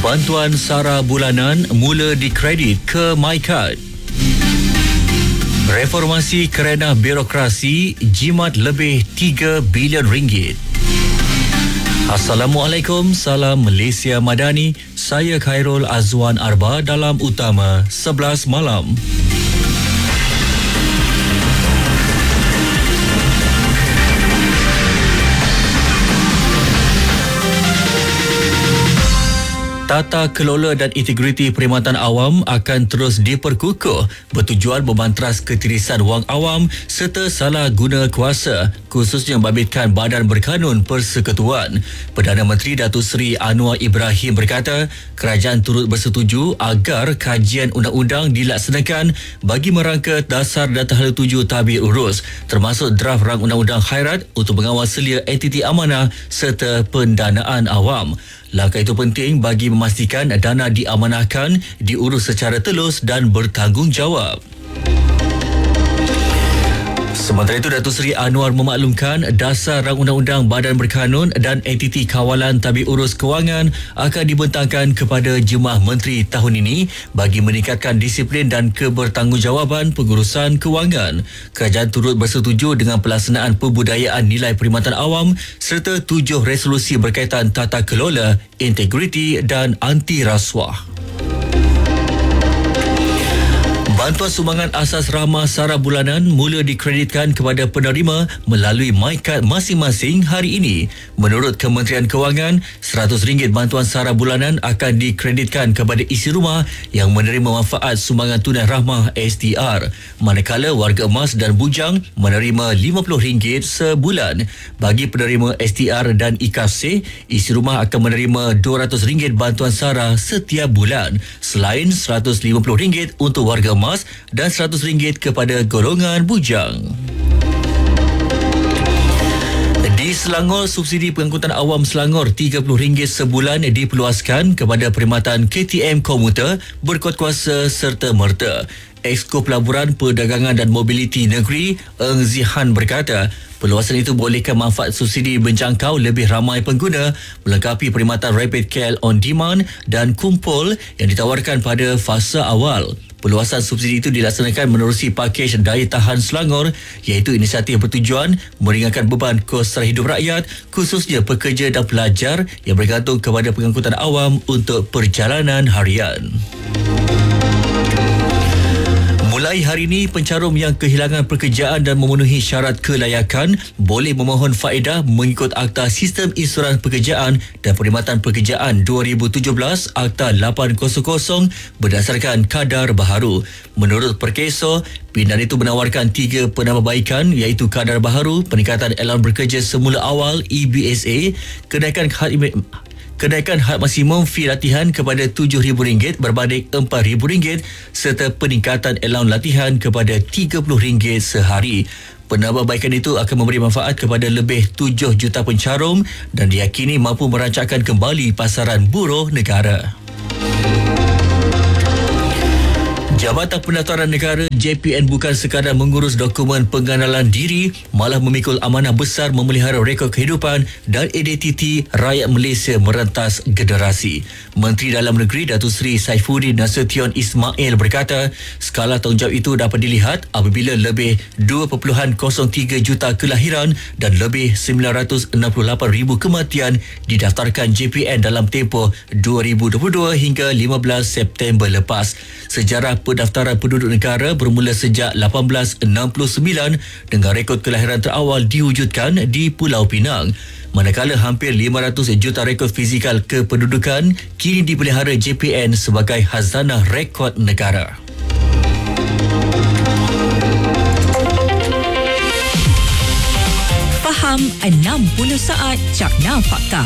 Bantuan SARA bulanan mula dikredit ke MyKad. Reformasi kerana birokrasi jimat lebih 3 bilion ringgit. Assalamualaikum, salam Malaysia Madani. Saya Khairul Azwan Arba dalam Utama 11 malam. Tata kelola dan integriti perkhidmatan awam akan terus diperkukuh bertujuan membantras ketirisan wang awam serta salah guna kuasa, khususnya membabitkan Badan Berkanun Persekutuan. Perdana Menteri Datuk Seri Anwar Ibrahim berkata, kerajaan turut bersetuju agar kajian undang-undang dilaksanakan bagi merangka dasar dan tahala tuju tabir urus, termasuk draft rang undang-undang khairat untuk mengawal selia entiti amanah serta pendanaan awam. Langkah itu penting bagi memastikan dana diamanahkan, diurus secara telus dan bertanggungjawab. Sementara itu, Datuk Seri Anwar memaklumkan dasar rang undang-undang Badan Berkanun dan entiti kawalan tabir urus kewangan akan dibentangkan kepada Jemaah Menteri tahun ini bagi meningkatkan disiplin dan kebertanggungjawaban pengurusan kewangan. Kerajaan turut bersetuju dengan pelaksanaan pembudayaan nilai perkhidmatan awam serta 7 resolusi berkaitan tata kelola, integriti dan anti rasuah. Bantuan sumbangan asas rahmah SARA bulanan mula dikreditkan kepada penerima melalui MyKad masing-masing hari ini. Menurut Kementerian Kewangan, RM100 bantuan SARA bulanan akan dikreditkan kepada isi rumah yang menerima manfaat sumbangan tunai rahmah STR, manakala warga emas dan bujang menerima RM50 sebulan. Bagi penerima STR dan IKAFSE, isi rumah akan menerima RM200 bantuan SARA setiap bulan, selain RM150 untuk warga emas dan RM100 kepada golongan bujang. Di Selangor, subsidi pengangkutan awam Selangor RM30 sebulan diperluaskan kepada perkhidmatan KTM komuter berkuat-kuasa serta merta. Exco Pelaburan Perdagangan dan Mobiliti Negeri Eng Zihan berkata, perluasan itu bolehkan manfaat subsidi menjangkau lebih ramai pengguna melengkapi perkhidmatan Rapid Care On Demand dan Kumpul yang ditawarkan pada fasa awal. Perluasan subsidi itu dilaksanakan menerusi pakej daya tahan Selangor, iaitu inisiatif bertujuan meringankan beban kos sara hidup rakyat, khususnya pekerja dan pelajar yang bergantung kepada pengangkutan awam untuk perjalanan harian. Mulai hari ini, pencarum yang kehilangan pekerjaan dan memenuhi syarat kelayakan boleh memohon faedah mengikut Akta Sistem Insurans Pekerjaan dan Perkhidmatan Pekerjaan 2017 Akta 800 berdasarkan kadar baharu. Menurut Perkeso, pindahan itu menawarkan 3 penambahbaikan, iaitu kadar baharu, peningkatan allowance bekerja semula awal EBSA, kenaikan had maksimum fee latihan kepada RM7,000 berbanding RM4,000 serta peningkatan allowance latihan kepada RM30 sehari. Penambahbaikan itu akan memberi manfaat kepada lebih 7 juta pencarum dan diyakini mampu merancangkan kembali pasaran buruh negara. Jabatan Pendaftaran Negara JPN bukan sekadar mengurus dokumen pengenalan diri, malah memikul amanah besar memelihara rekod kehidupan dan identiti rakyat Malaysia merentas generasi. Menteri Dalam Negeri Datuk Seri Saifuddin Nasution Ismail berkata, skala tanggungjawab itu dapat dilihat apabila lebih 2.03 juta kelahiran dan lebih 968,000 kematian didaftarkan JPN dalam tempoh 2022 hingga 15 September lepas. Sejarah pendaftaran penduduk negara bermula sejak 1869 dengan rekod kelahiran terawal diwujudkan di Pulau Pinang. Manakala hampir 500 juta rekod fizikal kependudukan kini dipelihara JPN sebagai khazanah rekod negara. Faham 60 saat Cakna Fakta.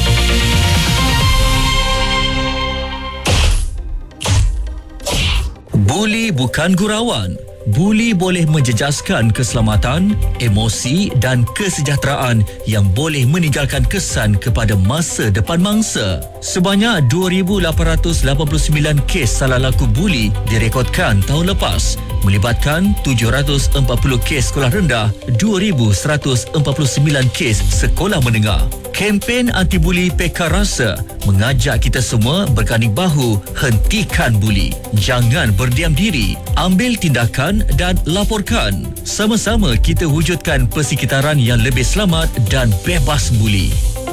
Buli bukan gurauan. Buli boleh menjejaskan keselamatan, emosi dan kesejahteraan yang boleh meninggalkan kesan kepada masa depan mangsa. Sebanyak 2,889 kes salah laku buli direkodkan tahun lepas. melibatkan 740 kes sekolah rendah, 2,149 kes sekolah menengah. Kempen anti-buli PK Rasa mengajak kita semua berganding bahu hentikan buli. Jangan berdiam diri, ambil tindakan dan laporkan. Sama-sama kita wujudkan persekitaran yang lebih selamat dan bebas buli.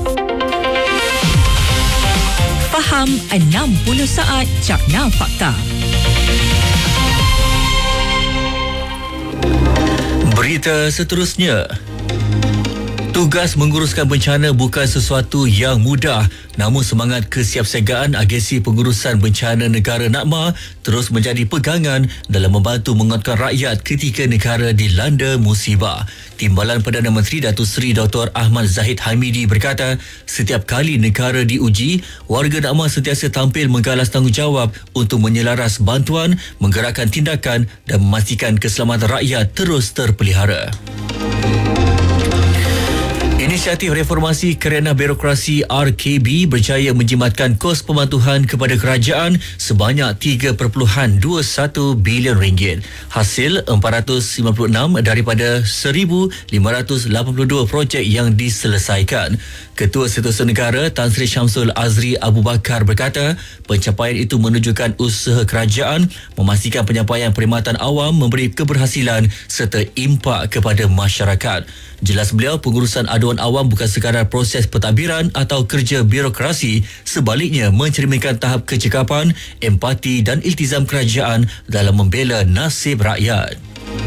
Faham 60 saat Cakna Fakta. Berita seterusnya. Tugas menguruskan bencana bukan sesuatu yang mudah, namun semangat kesiapsiagaan Agensi Pengurusan Bencana Negara NAKMA terus menjadi pegangan dalam membantu menguatkan rakyat ketika negara dilanda musibah. Timbalan Perdana Menteri Datuk Seri Dr. Ahmad Zahid Hamidi berkata, setiap kali negara diuji, warga NAKMA sentiasa tampil menggalas tanggungjawab untuk menyelaras bantuan, menggerakkan tindakan dan memastikan keselamatan rakyat terus terpelihara. Inisiatif Reformasi Kerana Birokrasi RKB berjaya menjimatkan kos pematuhan kepada kerajaan sebanyak RM3.21 bilion. Hasil 456 daripada 1,582 projek yang diselesaikan. Ketua Setiausaha Negara Tan Sri Syamsul Azri Abu Bakar berkata, pencapaian itu menunjukkan usaha kerajaan memastikan penyampaian perkhidmatan awam memberi keberhasilan serta impak kepada masyarakat. Jelas beliau, pengurusan aduan awam bukan sekadar proses pentadbiran atau kerja birokrasi, sebaliknya mencerminkan tahap kecekapan, empati dan iltizam kerajaan dalam membela nasib rakyat.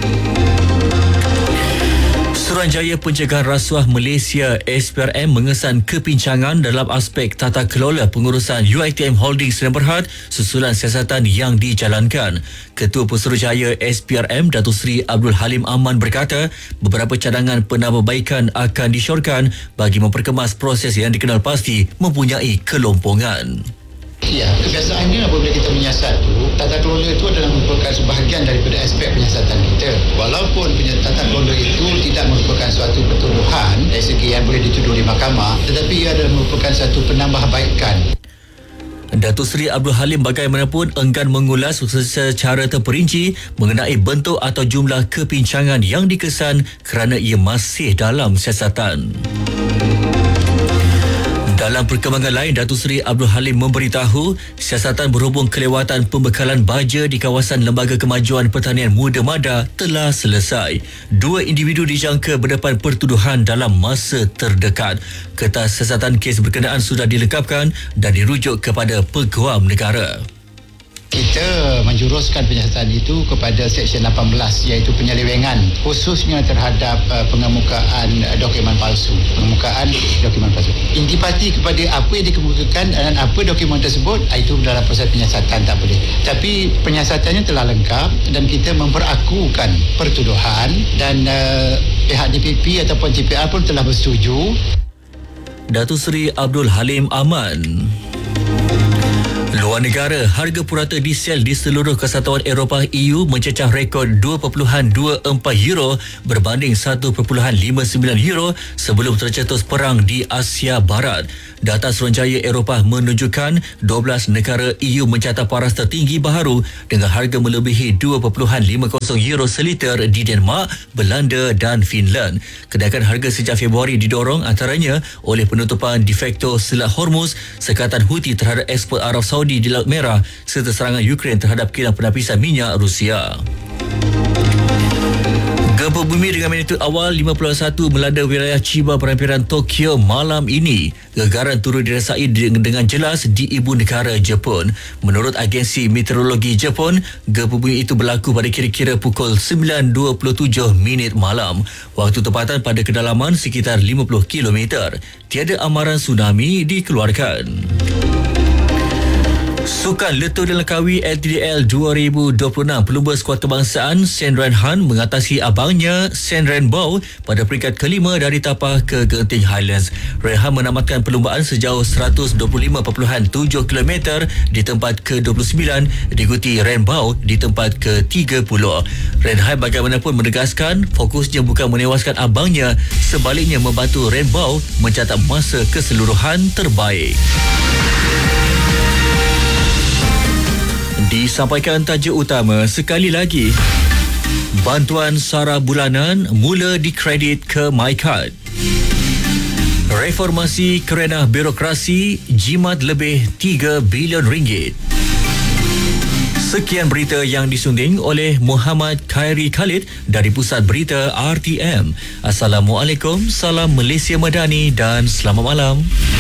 Suruhanjaya Pencegahan Rasuah Malaysia SPRM mengesan kepincangan dalam aspek tata kelola pengurusan UiTM Holdings Sdn Bhd susulan siasatan yang dijalankan. Ketua Pesuruhjaya SPRM Datuk Seri Abdul Halim Aman berkata, beberapa cadangan penambahbaikan akan disyorkan bagi memperkemas proses yang dikenal pasti mempunyai kelompongan. Ya, kebiasaannya apabila kita menyiasat tu, tata kelola itu adalah merupakan sebahagian daripada aspek penyiasatan kita. Walaupun tata kelola itu tidak merupakan suatu pertuduhan dari segi yang boleh dituduh di mahkamah, tetapi ia adalah merupakan satu penambahbaikan. Datuk Seri Abdul Halim bagaimanapun enggan mengulas secara terperinci mengenai bentuk atau jumlah kepincangan yang dikesan kerana ia masih dalam siasatan. Dalam perkembangan lain, Datuk Seri Abdul Halim memberitahu siasatan berhubung kelewatan pembekalan baja di kawasan Lembaga Kemajuan Pertanian Muda Mada telah selesai. 2 individu dijangka berdepan pertuduhan dalam masa terdekat. Kertas siasatan kes berkenaan sudah dilengkapkan dan dirujuk kepada Peguam Negara. Kita menjuruskan penyiasatan itu kepada Seksyen 18 iaitu penyelewengan khususnya terhadap pengemukaan dokumen palsu. Intipati kepada apa yang dikemukakan dan apa dokumen tersebut, itu dalam proses penyiasatan tak boleh. Tapi penyiasatannya telah lengkap dan kita memperakukan pertuduhan dan pihak DPP ataupun CPR pun telah bersetuju. Datuk Seri Abdul Halim Aman. Luar negara, harga purata diesel di seluruh Kesatuan Eropah EU mencecah rekod 2.24 euro berbanding 1.59 euro sebelum tercetus perang di Asia Barat. Data Suruhanjaya Eropah menunjukkan 12 negara EU mencatat paras tertinggi baharu dengan harga melebihi 2.50 euro seliter di Denmark, Belanda dan Finland. Kenaikan harga sejak Februari didorong antaranya oleh penutupan de facto Selat Hormuz, sekatan Houthi terhadap ekspor Arab Saudi di Laut Merah serta serangan Ukraine terhadap kilang penapisan minyak Rusia. Gempa bumi dengan magnitudo awal 5.1 melanda wilayah Chiba perairan Tokyo malam ini. Gegaran turut dirasai dengan jelas di ibu negara Jepun. Menurut agensi meteorologi Jepun, gempa bumi itu berlaku pada kira-kira pukul 9.27 malam. Waktu tempatan pada kedalaman sekitar 50 km. Tiada amaran tsunami dikeluarkan. Sukan Letup dan Langkawi LTDL 2026, pelumba skuad kebangsaan Sen Renhan mengatasi abangnya Sen Renbao pada peringkat kelima dari tapak ke Genting Highlands. Renhan menamatkan perlumbaan sejauh 125.7 km di tempat ke-29, diikuti Renbao di tempat ke-30. Renhan bagaimanapun menegaskan fokusnya bukan menewaskan abangnya, sebaliknya membantu Renbao mencatat masa keseluruhan terbaik. Disampaikan tajuk utama sekali lagi. Bantuan sara bulanan mula dikredit ke MyCard. Reformasi kerana birokrasi jimat lebih 3 bilion ringgit. Sekian berita yang disunding oleh Muhammad Khairi Khalid dari Pusat Berita RTM. Assalamualaikum, salam Malaysia Madani dan selamat malam.